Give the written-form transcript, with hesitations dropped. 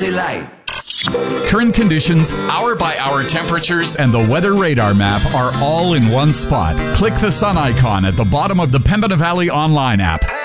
c'est light. Current conditions, hour-by-hour temperatures, and the weather radar map are all in one spot. Click the sun icon at the bottom of the Pembina Valley online app.